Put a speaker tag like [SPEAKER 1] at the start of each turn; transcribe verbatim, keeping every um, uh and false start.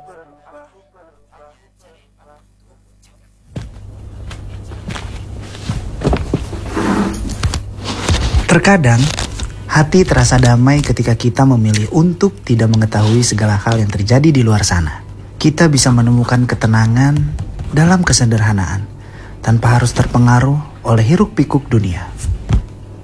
[SPEAKER 1] Terkadang, hati terasa damai ketika kita memilih untuk tidak mengetahui segala hal yang terjadi di luar sana. Kita bisa menemukan ketenangan dalam kesederhanaan, tanpa harus terpengaruh oleh hiruk-pikuk dunia.